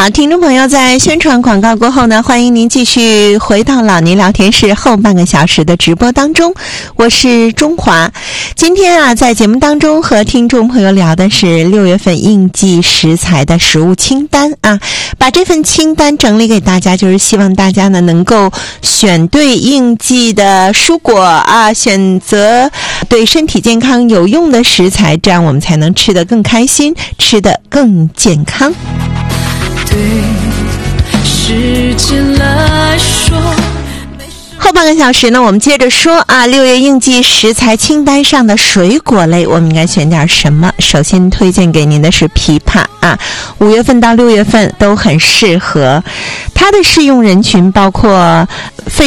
好，听众朋友，在宣传广告过后呢，欢迎您继续回到老倪聊天室后半个小时的直播当中，我是中华。今天啊，在节目当中和听众朋友聊的是6月份应季食材的食物清单啊，把这份清单整理给大家，就是希望大家呢能够选对应季的蔬果啊，选择对身体健康有用的食材，这样我们才能吃得更开心，吃得更健康。 对世界来说， 后半个小时呢，我们接着说啊，6月应季食材清单上的水果类，我们应该选点什么？首先推荐给您的是枇杷啊，5月份到6月份都很适合。它的适用人群包括肺